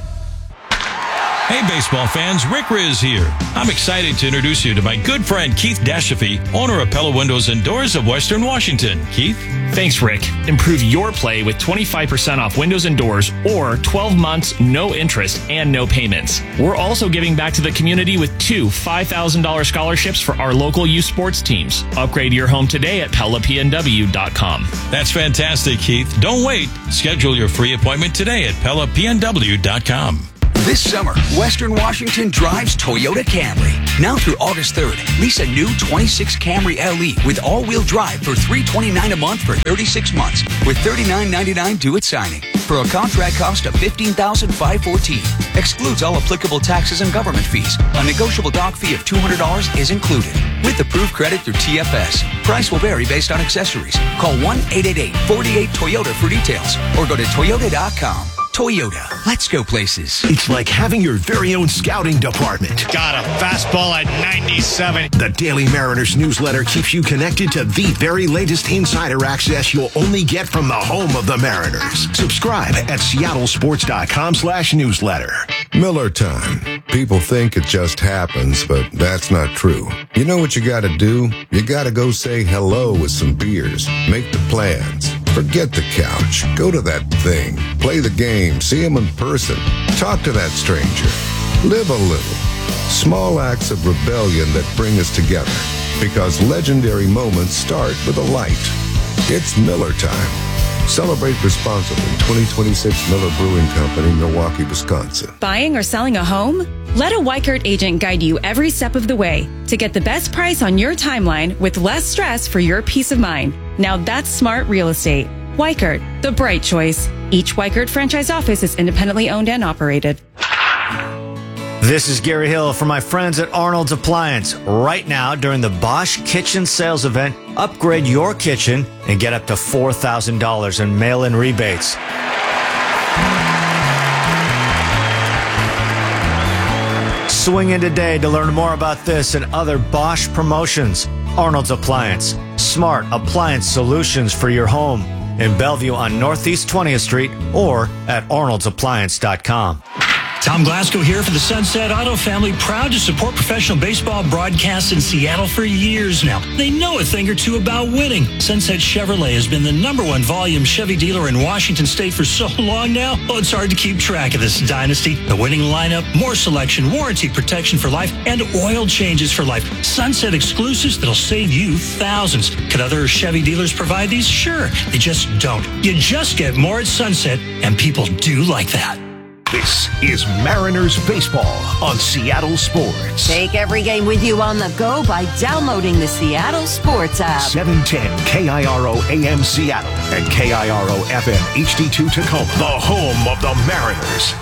Hey, baseball fans, Rick Riz here. I'm excited to introduce you to my good friend Keith Dashafee, owner of Pella Windows and Doors of Western Washington. Keith? Thanks, Rick. Improve your play with twenty-five percent off windows and doors or twelve months, no interest, and no payments. We're also giving back to the community with two five thousand dollars scholarships for our local youth sports teams. Upgrade your home today at Pella P N W dot com. That's fantastic, Keith. Don't wait. Schedule your free appointment today at Pella P N W dot com. This summer, Western Washington drives Toyota Camry. Now through August third, lease a new twenty-six Camry L E with all-wheel drive for three hundred twenty-nine dollars a month for thirty-six months with thirty-nine ninety-nine due at signing for a contract cost of fifteen thousand five hundred fourteen dollars. Excludes all applicable taxes and government fees. A negotiable doc fee of two hundred dollars is included. With approved credit through T F S. Price will vary based on accessories. Call one eight eight eight, four eight Toyota for details or go to toyota dot com. Toyota. Let's go places. It's like having your very own scouting department. Got a fastball at ninety-seven. The Daily Mariners newsletter keeps you connected to the very latest insider access you'll only get from the home of the Mariners. Subscribe at seattle sports dot com slash newsletter. Miller time. People think it just happens, but that's not true. You know what you gotta do? You gotta go say hello with some beers. Make the plans. Forget the couch. Go to that thing. Play the game. See him in person. Talk to that stranger. Live a little. Small acts of rebellion that bring us together. Because legendary moments start with a light. It's Miller time. Celebrate responsibly. twenty twenty-six Miller Brewing Company, Milwaukee, Wisconsin. Buying or selling a home? Let a Weichert agent guide you every step of the way to get the best price on your timeline with less stress for your peace of mind. Now that's smart real estate. Weichert, the bright choice. Each Weichert franchise office is independently owned and operated. This is Gary Hill from my friends at Arnold's Appliance. Right now, during the Bosch Kitchen Sales Event, upgrade your kitchen and get up to four thousand dollars in mail-in rebates. Swing in today to learn more about this and other Bosch promotions. Arnold's Appliance. Smart appliance solutions for your home. In Bellevue on Northeast twentieth Street or at arnolds appliance dot com. Tom Glasgow here for the Sunset Auto family, proud to support professional baseball broadcasts in Seattle for years now. They know a thing or two about winning. Sunset Chevrolet has been the number one volume Chevy dealer in Washington State for so long now, oh, it's hard to keep track of this dynasty. The winning lineup, more selection, warranty protection for life, and oil changes for life. Sunset exclusives that'll save you thousands. Could other Chevy dealers provide these? Sure, they just don't. You just get more at Sunset, and people do like that. This is Mariners Baseball on Seattle Sports. Take every game with you on the go by downloading the Seattle Sports app. seven ten K I R O A M Seattle and K I R O F M H D two Tacoma. The home of the Mariners.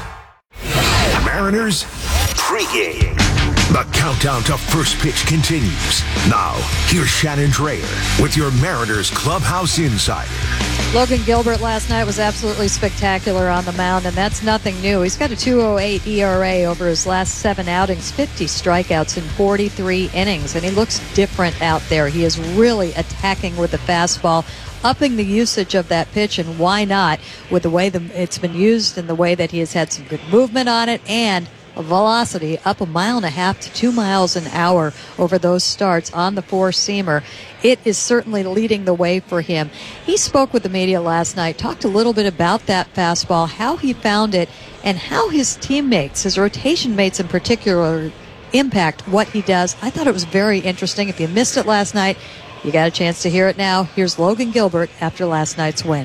Mariners pregame. The countdown to first pitch continues. Now, here's Shannon Dreyer with your Mariners Clubhouse Insider. Logan Gilbert last night was absolutely spectacular on the mound, and that's nothing new. He's got a two oh eight E R A over his last seven outings, fifty strikeouts in forty-three innings, and he looks different out there. He is really attacking with the fastball, upping the usage of that pitch, and why not with the way the, it's been used and the way that he has had some good movement on it and a velocity up a mile and a half to two miles an hour over those starts on the four-seamer. It is certainly leading the way for him. He spoke with the media last night, talked a little bit about that fastball, how he found it, and how his teammates, his rotation mates in particular, impact what he does. I thought it was very interesting. If you missed it last night, you got a chance to hear it now. Here's Logan Gilbert after last night's win.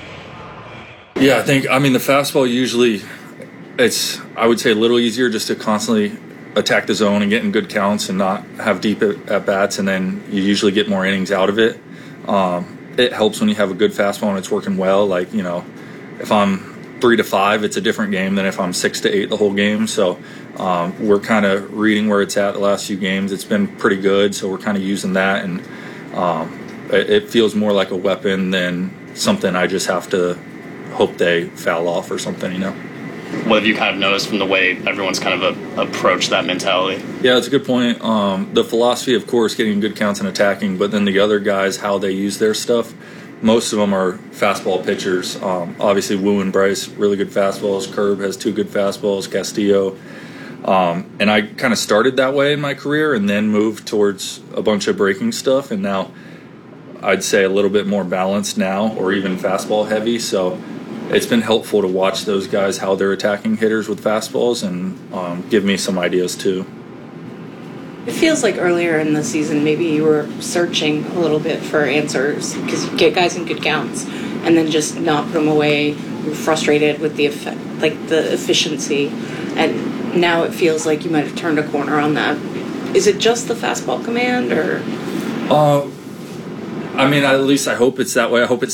Yeah, I think, I mean, the fastball usually, it's, I would say, a little easier just to constantly attack the zone and get in good counts and not have deep at, at bats, and then you usually get more innings out of it. Um, it helps when you have a good fastball and it's working well. Like, you know, if I'm three to five, it's a different game than if I'm six to eight the whole game. So um, we're kind of reading where it's at the last few games. It's been pretty good, so we're kind of using that, and um, it, it feels more like a weapon than something I just have to hope they foul off or something, you know. What have you kind of noticed from the way everyone's kind of a, approached that mentality? Yeah, it's a good point. Um, the philosophy, of course, getting good counts and attacking, but then the other guys, how they use their stuff. Most of them are fastball pitchers. Um, obviously, Wu and Bryce, really good fastballs. Curb has two good fastballs. Castillo. Um, and I kind of started that way in my career and then moved towards a bunch of breaking stuff. And now I'd say a little bit more balanced now, or even fastball heavy. So it's been helpful to watch those guys, how they're attacking hitters with fastballs, and um, give me some ideas too. It feels like earlier in the season maybe you were searching a little bit for answers because you get guys in good counts and then just not put them away. You're frustrated with the effect, like the efficiency, and now it feels like you might have turned a corner on that. Is it just the fastball command, or? Uh, I mean, at least I hope it's that way. I hope it's